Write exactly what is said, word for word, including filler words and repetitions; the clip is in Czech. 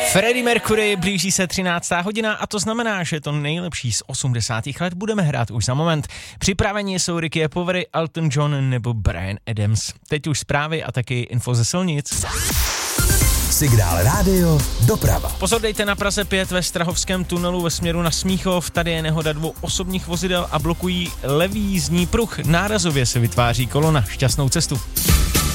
Freddie Mercury, blíží se třináctá hodina a to znamená, že to nejlepší z osmdesátých let budeme hrát už za moment. Připraveni jsou Ricky Povery, Elton John nebo Bryan Adams. Teď už zprávy a taky info ze silnic. Signál rádio, doprava. Pozor, dejte na Praze pět ve Strahovském tunelu ve směru na Smíchov. Tady je nehoda dvou osobních vozidel a blokují levý jízdní pruh. Nárazově se vytváří kolona. Šťastnou cestu.